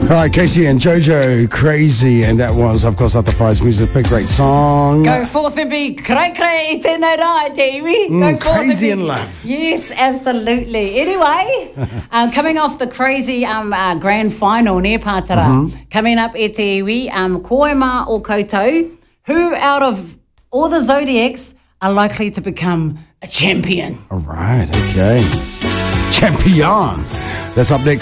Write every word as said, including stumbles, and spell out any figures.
All right, Casey and Jojo, Crazy, and that was, of course, After Five's Music, a great song. Go forth and be cray cray, it's in the night, Davey. Go Mm, forth crazy and be, in love. Yes, absolutely. Anyway, um, coming off the crazy um, uh, grand final, ne Pātara, Mm-hmm. coming up e te iwi, um, Koema o koutou, who out of all the zodiacs are likely to become a champion? All right, okay. Champion. That's up next.